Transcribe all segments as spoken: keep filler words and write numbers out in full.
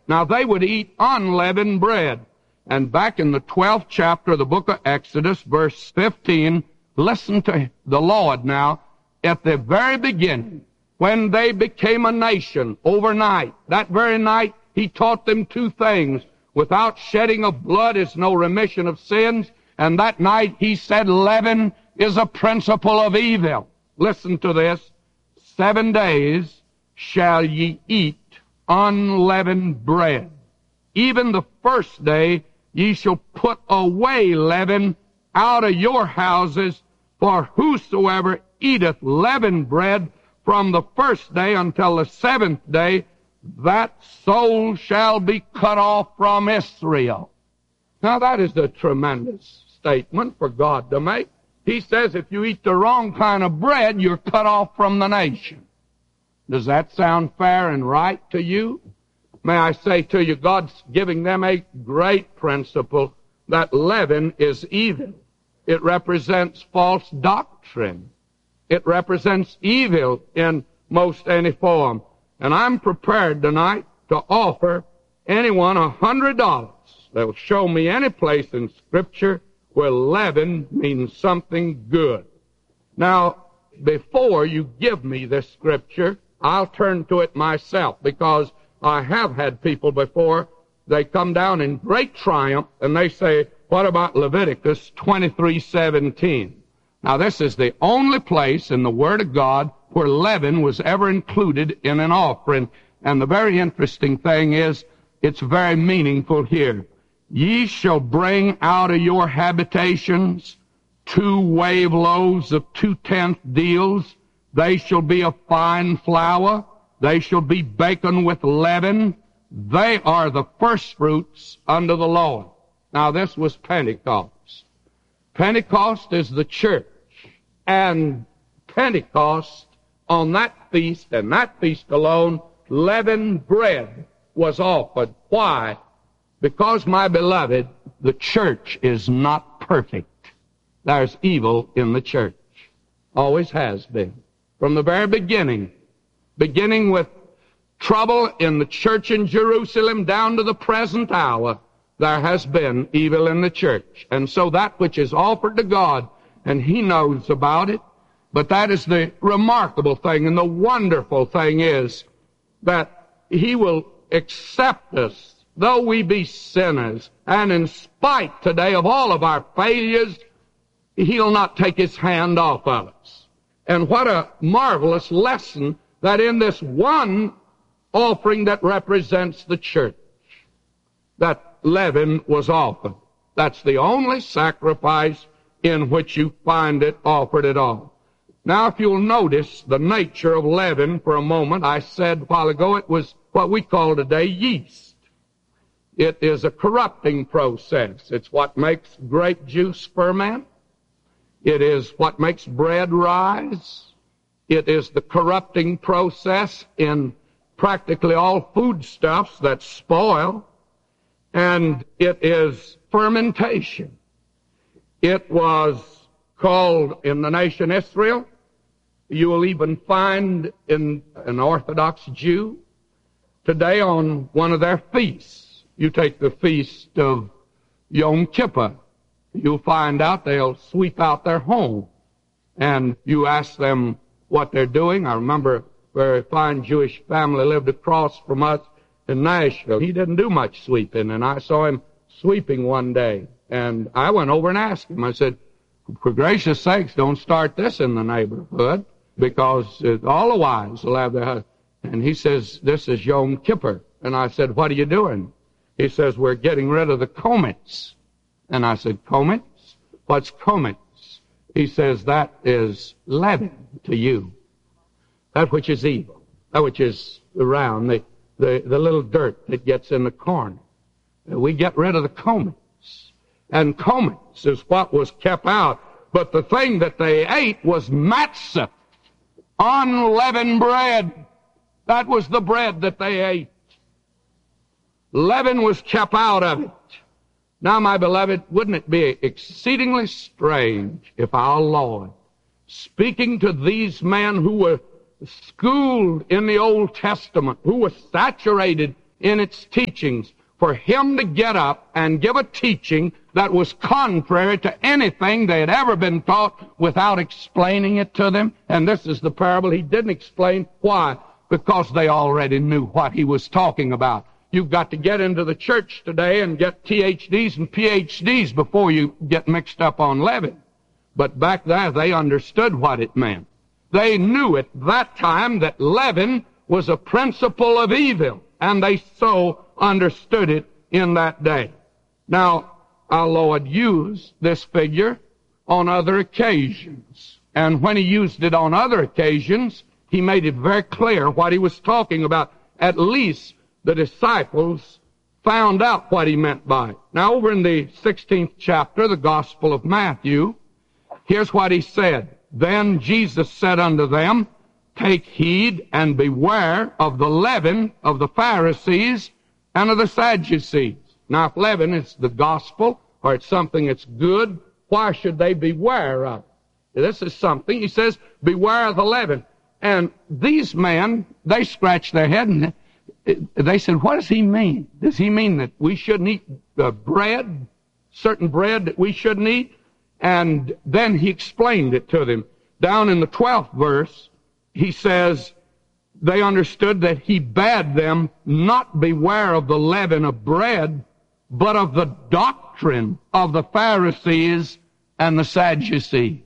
Now they would eat unleavened bread. And back in the twelfth chapter of the book of Exodus, verse fifteen, listen to the Lord now. At the very beginning, when they became a nation overnight, that very night, he taught them two things. Without shedding of blood is no remission of sins. And that night he said, leaven is a principle of evil. Listen to this. Seven days shall ye eat unleavened bread. Even the first day ye shall put away leaven out of your houses, for whosoever eateth leavened bread from the first day until the seventh day, that soul shall be cut off from Israel. Now that is a tremendous statement for God to make. He says if you eat the wrong kind of bread, you're cut off from the nation. Does that sound fair and right to you? May I say to you, God's giving them a great principle that leaven is evil. It represents false doctrine. It represents evil in most any form. And I'm prepared tonight to offer anyone a hundred dollars that will show me any place in Scripture where leaven means something good. Now, before you give me this Scripture, I'll turn to it myself, because I have had people before, they come down in great triumph and they say, what about Leviticus twenty-three seventeen? Now this is the only place in the Word of God where leaven was ever included in an offering. And the very interesting thing is, it's very meaningful here. Ye shall bring out of your habitations two wave loaves of two-tenth deals. They shall be of fine flour. They shall be baken with leaven. They are the first fruits unto the Lord. Now this was Pentecost. Pentecost is the church. And Pentecost, on that feast, and that feast alone, leavened bread was offered. Why? Because, my beloved, the church is not perfect. There's evil in the church. Always has been. From the very beginning, beginning with trouble in the church in Jerusalem down to the present hour, there has been evil in the church. And so that which is offered to God, and He knows about it, but that is the remarkable thing, and the wonderful thing is that He will accept us, though we be sinners, and in spite today of all of our failures, He'll not take His hand off of us. And what a marvelous lesson that in this one offering that represents the church, that leaven was offered. That's the only sacrifice in which you find it offered at all. Now, if you'll notice the nature of leaven for a moment, I said a while ago it was what we call today yeast. It is a corrupting process. It's what makes grape juice ferment. It is what makes bread rise. It is the corrupting process in practically all foodstuffs that spoil. And it is fermentation. It was called in the nation Israel. You will even find in an Orthodox Jew today on one of their feasts. You take the feast of Yom Kippur. You'll find out they'll sweep out their home. And you ask them what they're doing. I remember a very fine Jewish family lived across from us in Nashville. He didn't do much sweeping, and I saw him sweeping one day. And I went over and asked him. I said, for gracious sakes, don't start this in the neighborhood, because uh, all the wives will have their husbands. And he says, this is Yom Kippur. And I said, what are you doing? He says, we're getting rid of the comets. And I said, comets? What's comets? He says, that is leaven to you. That which is evil. That which is around, the, the, the little dirt that gets in the corner. We get rid of the comets. And comets is what was kept out. But the thing that they ate was matzah, unleavened bread. That was the bread that they ate. Leaven was kept out of it. Now, my beloved, wouldn't it be exceedingly strange if our Lord, speaking to these men who were schooled in the Old Testament, who were saturated in its teachings. For him to get up and give a teaching that was contrary to anything they had ever been taught without explaining it to them. And this is the parable he didn't explain. Why? Because they already knew what he was talking about. You've got to get into the church today and get T H Ds and P H Ds before you get mixed up on leaven. But back there, they understood what it meant. They knew at that time that leaven was a principle of evil, and they so understood it in that day. Now, our Lord used this figure on other occasions. And when he used it on other occasions, he made it very clear what he was talking about. At least the disciples found out what he meant by it. Now, over in the sixteenth chapter of the Gospel of Matthew, here's what he said. Then Jesus said unto them, Take heed and beware of the leaven of the Pharisees and of the Sadducees. Now, if leaven is the gospel, or it's something that's good, why should they beware of it? This is something, he says, beware of the leaven. And these men, they scratched their head and they said, what does he mean? Does he mean that we shouldn't eat uh, bread, certain bread that we shouldn't eat? And then he explained it to them. Down in the twelfth verse, he says, they understood that he bade them not beware of the leaven of bread, but of the doctrine of the Pharisees and the Sadducees.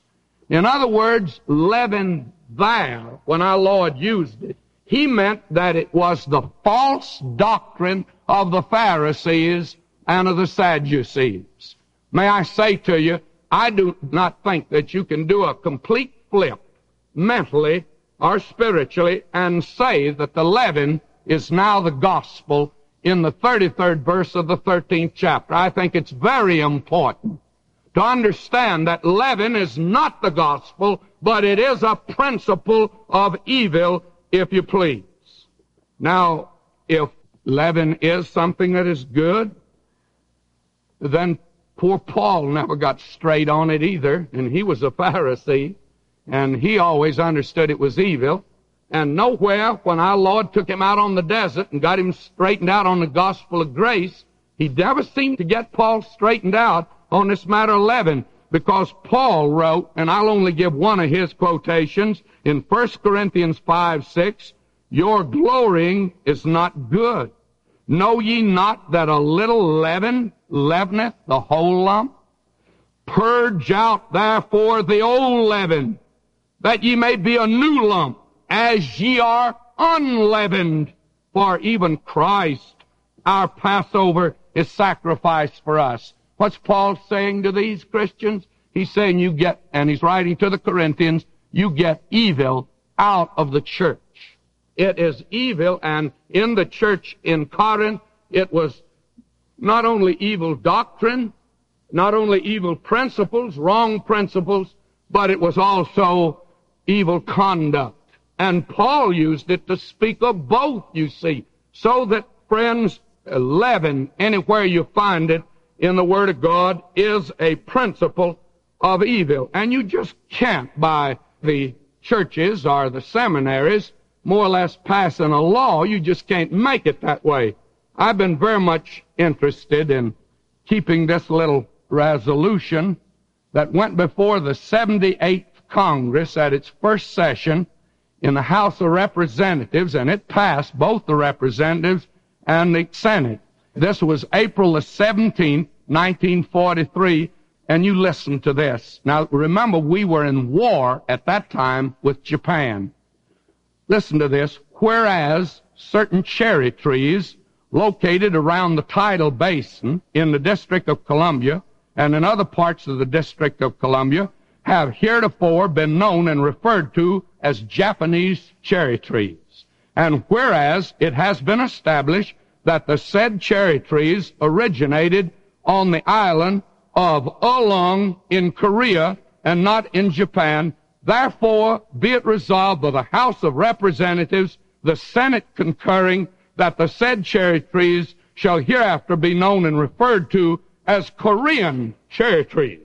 In other words, leaven there, when our Lord used it, he meant that it was the false doctrine of the Pharisees and of the Sadducees. May I say to you, I do not think that you can do a complete flip mentally or spiritually and say that the leaven is now the gospel in the thirty-third verse of the thirteenth chapter. I think it's very important to understand that leaven is not the gospel, but it is a principle of evil, if you please. Now, if leaven is something that is good, then poor Paul never got straight on it either, and he was a Pharisee, and he always understood it was evil. And nowhere, when our Lord took him out on the desert and got him straightened out on the gospel of grace, he never seemed to get Paul straightened out on this matter of leaven, because Paul wrote, and I'll only give one of his quotations, in First Corinthians five six, Your glorying is not good. Know ye not that a little leaven leaveneth the whole lump? Purge out therefore the old leaven, that ye may be a new lump, as ye are unleavened. For even Christ, our Passover, is sacrificed for us. What's Paul saying to these Christians? He's saying you get, and he's writing to the Corinthians, you get evil out of the church. It is evil, and in the church in Corinth, it was not only evil doctrine, not only evil principles, wrong principles, but it was also evil conduct. And Paul used it to speak of both, you see, so that, friends, leaven, anywhere you find it in the Word of God, is a principle of evil. And you just can't, by the churches or the seminaries, more or less passing a law, you just can't make it that way. I've been very much interested in keeping this little resolution that went before the seventy-eighth Congress at its first session in the House of Representatives, and it passed both the Representatives and the Senate. This was April the seventeenth, nineteen forty-three, and you listen to this. Now, remember, we were in war at that time with Japan. Listen to this. Whereas certain cherry trees located around the tidal basin in the District of Columbia and in other parts of the District of Columbia have heretofore been known and referred to as Japanese cherry trees. And whereas it has been established that the said cherry trees originated on the island of Oolong in Korea and not in Japan, therefore be it resolved by the House of Representatives, the Senate concurring, that the said cherry trees shall hereafter be known and referred to as Korean cherry trees.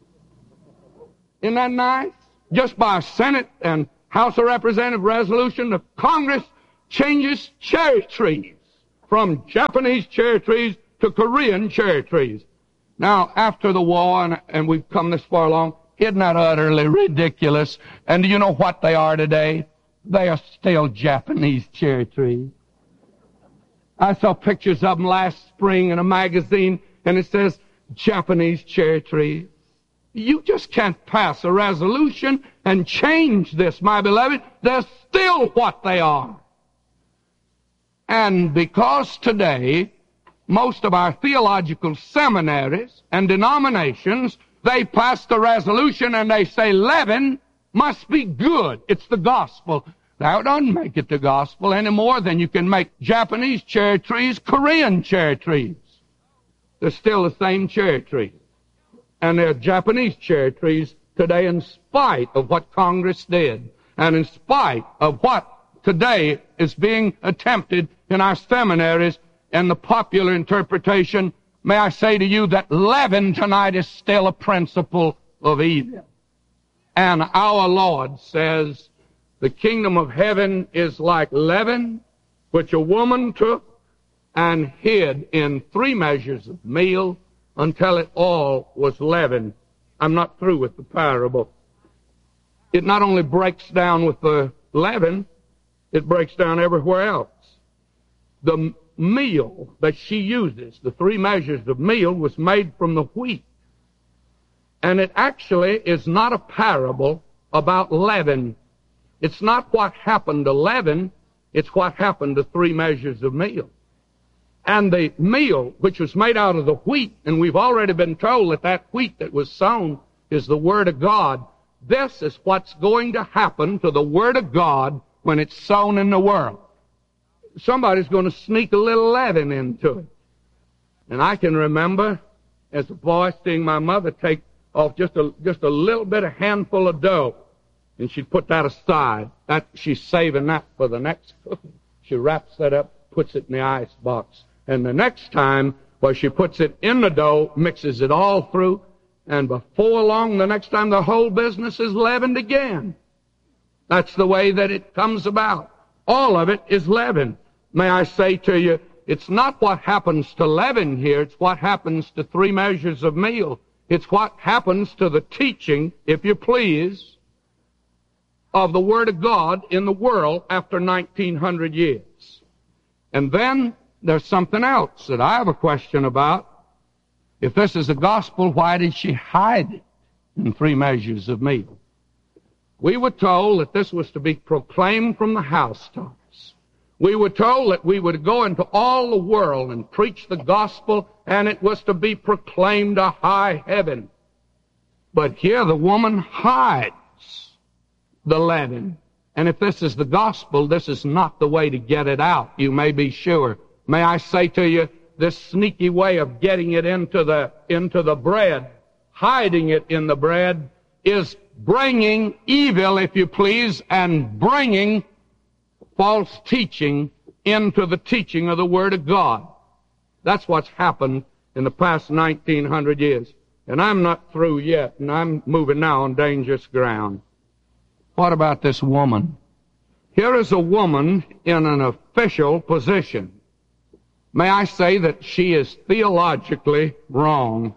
Isn't that nice? Just by a Senate and House of Representatives resolution, the Congress changes cherry trees. from Japanese cherry trees to Korean cherry trees. Now, after the war, and, and we've come this far along, isn't that utterly ridiculous? And do you know what they are today? They are still Japanese cherry trees. I saw pictures of them last spring in a magazine, and it says, Japanese cherry trees. You just can't pass a resolution and change this, my beloved. They're still what they are. And because today, most of our theological seminaries and denominations, they pass the resolution and they say leaven must be good. It's the gospel. That doesn't make it the gospel any more than you can make Japanese cherry trees Korean cherry trees. They're still the same cherry tree. And they're Japanese cherry trees today in spite of what Congress did and in spite of what today is being attempted in our seminaries and the popular interpretation. May I say to you that leaven tonight is still a principle of evil. And our Lord says, the kingdom of heaven is like leaven, which a woman took and hid in three measures of meal until it all was leavened. I'm not through with the parable. It not only breaks down with the leaven, it breaks down everywhere else. The meal that she uses, the three measures of meal, was made from the wheat. And it actually is not a parable about leaven. It's not what happened to leaven, it's what happened to three measures of meal. And the meal, which was made out of the wheat, and we've already been told that that wheat that was sown is the Word of God. This is what's going to happen to the Word of God when it's sown in the world. Somebody's going to sneak a little leaven into it. And I can remember, as a boy, seeing my mother take off just a, just a little bit, a handful of dough, and she'd put that aside. That, she's saving that for the next cooking. She wraps that up, puts it in the ice box. And the next time, well, she puts it in the dough, mixes it all through, and before long, the next time, the whole business is leavened again. That's the way that it comes about. All of it is leaven. May I say to you, it's not what happens to leaven here, it's what happens to three measures of meal. It's what happens to the teaching, if you please, of the Word of God in the world after nineteen hundred years. And then there's something else that I have a question about. If this is the gospel, why did she hide it in three measures of meal? We were told that this was to be proclaimed from the housetops. We were told that we would go into all the world and preach the gospel, and it was to be proclaimed to high heaven. But here the woman hides the leaven. And if this is the gospel, this is not the way to get it out, you may be sure. May I say to you, this sneaky way of getting it into the, into the bread, hiding it in the bread, is bringing evil, if you please, and bringing false teaching into the teaching of the Word of God. That's what's happened in the past nineteen hundred years. And I'm not through yet, and I'm moving now on dangerous ground. What about this woman? Here is a woman in an official position. May I say that she is theologically wrong.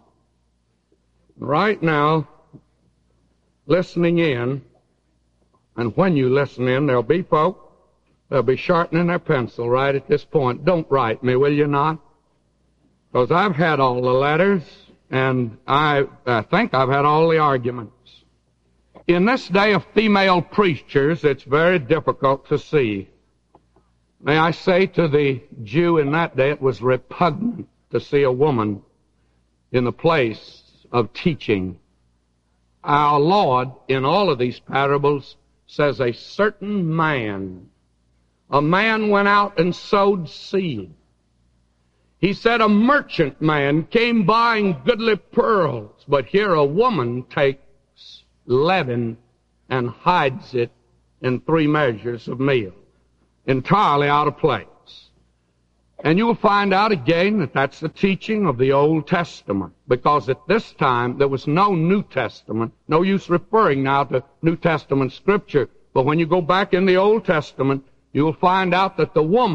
Right now, listening in, and when you listen in, there'll be folk, they'll be sharpening their pencil right at this point. Don't write me, will you not? Because I've had all the letters, and I, I think I've had all the arguments. In this day of female preachers, it's very difficult to see. May I say to the Jew in that day, it was repugnant to see a woman in the place of teaching. Our Lord, in all of these parables, says a certain man, a man went out and sowed seed. He said a merchant man came buying goodly pearls, but here a woman takes leaven and hides it in three measures of meal. Entirely out of place. And you will find out again that that's the teaching of the Old Testament, because at this time there was no New Testament. No use referring now to New Testament Scripture. But when you go back in the Old Testament, you will find out that the woman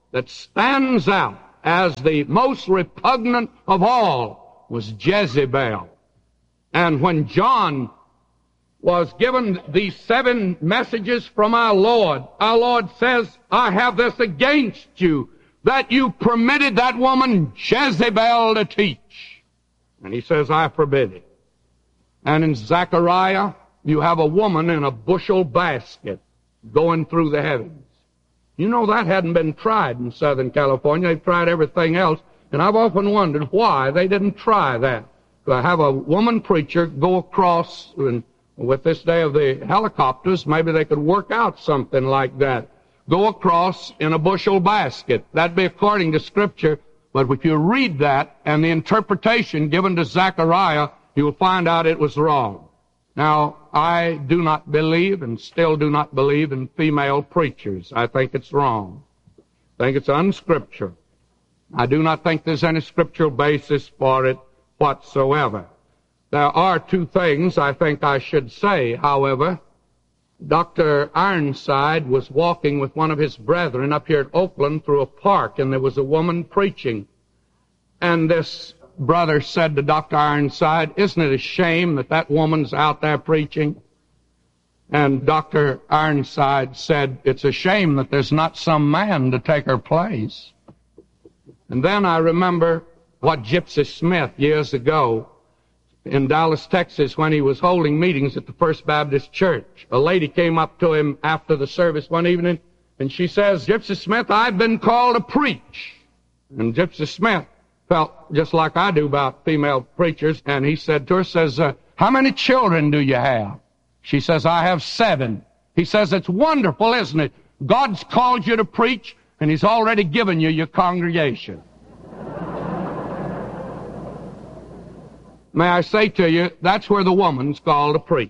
that stands out as the most repugnant of all was Jezebel. And when John was given these seven messages from our Lord, our Lord says, I have this against you, that you permitted that woman Jezebel to teach. And he says, I forbid it. And in Zechariah, you have a woman in a bushel basket going through the heavens. You know, that hadn't been tried in Southern California. They've tried everything else. And I've often wondered why they didn't try that. To have a woman preacher go across, and with this day of the helicopters, maybe they could work out something like that. Go across in a bushel basket. That'd be according to Scripture. But if you read that and the interpretation given to Zechariah, you'll find out it was wrong. Now, I do not believe and still do not believe in female preachers. I think it's wrong. I think it's unscriptural. I do not think there's any scriptural basis for it whatsoever. There are two things I think I should say, however. Doctor Ironside was walking with one of his brethren up here at Oakland through a park, and there was a woman preaching. And this brother said to Doctor Ironside, isn't it a shame that that woman's out there preaching? And Doctor Ironside said, it's a shame that there's not some man to take her place. And then I remember what Gypsy Smith years ago in Dallas, Texas, when he was holding meetings at the First Baptist Church. A lady came up to him after the service one evening, and she says, Gypsy Smith, I've been called to preach. And Gypsy Smith felt just like I do about female preachers, and he said to her, says, uh, how many children do you have? She says, I have seven. He says, it's wonderful, isn't it? God's called you to preach, and He's already given you your congregation. May I say to you, that's where the woman's called to preach.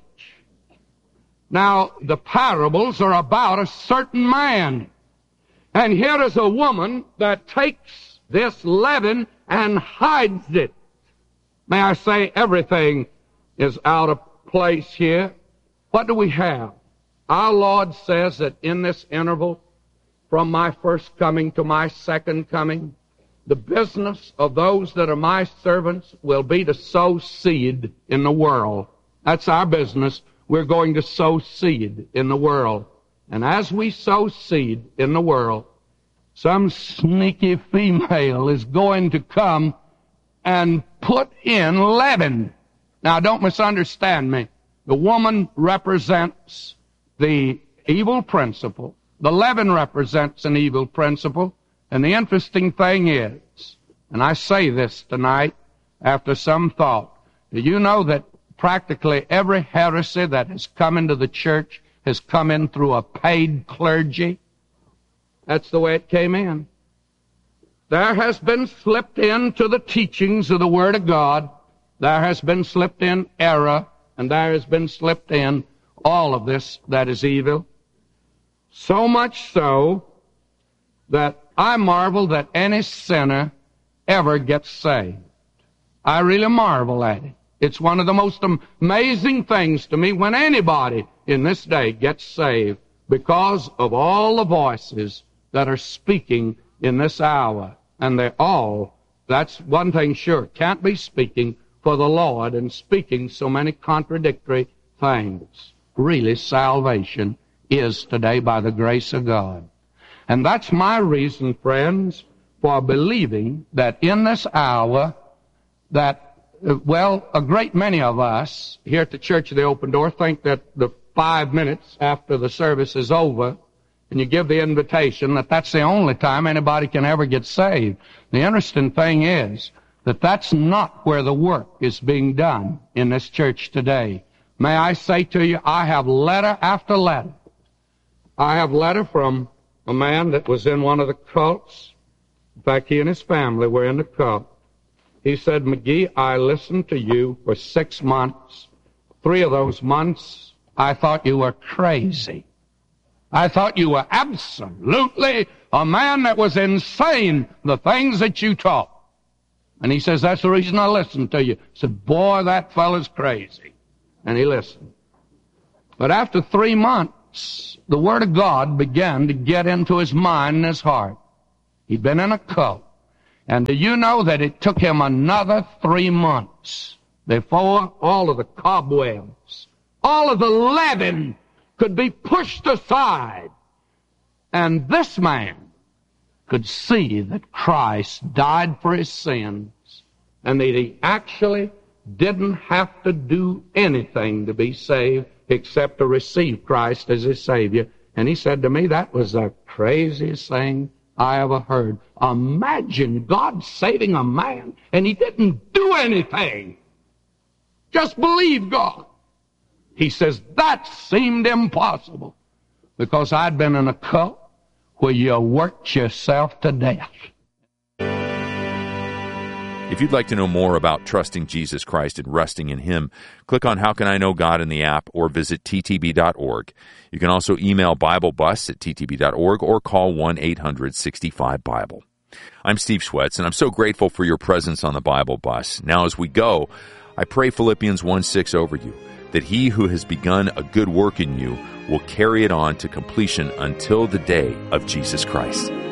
Now, the parables are about a certain man. And here is a woman that takes this leaven and hides it. May I say, everything is out of place here. What do we have? Our Lord says that in this interval, from my first coming to my second coming, the business of those that are my servants will be to sow seed in the world. That's our business. We're going to sow seed in the world. And as we sow seed in the world, some sneaky female is going to come and put in leaven. Now, don't misunderstand me. The woman represents the evil principle. The leaven represents an evil principle. And the interesting thing is, and I say this tonight after some thought, do you know that practically every heresy that has come into the church has come in through a paid clergy? That's the way it came in. There has been slipped into the teachings of the Word of God. There has been slipped in error, and there has been slipped in all of this that is evil. So much so that I marvel that any sinner ever gets saved. I really marvel at it. It's one of the most amazing things to me when anybody in this day gets saved, because of all the voices that are speaking in this hour. And they're all, that's one thing sure, can't be speaking for the Lord and speaking so many contradictory things. Really, salvation is today by the grace of God. And that's my reason, friends, for believing that in this hour that, well, a great many of us here at the Church of the Open Door think that the five minutes after the service is over and you give the invitation, that that's the only time anybody can ever get saved. The interesting thing is that that's not where the work is being done in this church today. May I say to you, I have letter after letter. I have letter from a man that was in one of the cults. In fact, he and his family were in the cult. He said, McGee, I listened to you for six months. Three of those months, I thought you were crazy. I thought you were absolutely a man that was insane, the things that you taught. And he says, that's the reason I listened to you. I said, boy, that fellow's crazy. And he listened. But after three months, the Word of God began to get into his mind and his heart. He'd been in a cult. And do you know that it took him another three months before all of the cobwebs, all of the leaven could be pushed aside, and this man could see that Christ died for his sins, and that he actually didn't have to do anything to be saved except to receive Christ as his Savior. And he said to me, that was the craziest thing I ever heard. Imagine God saving a man and he didn't do anything. Just believe God. He says, that seemed impossible because I'd been in a cult where you worked yourself to death. If you'd like to know more about trusting Jesus Christ and resting in Him, click on How Can I Know God in the app or visit T T B dot org. You can also email BibleBus at T T B dot org or call one eight hundred sixty-five Bible. I'm Steve Schwetz, and I'm so grateful for your presence on the Bible Bus. Now as we go, I pray Philippians one six over you, that He who has begun a good work in you will carry it on to completion until the day of Jesus Christ.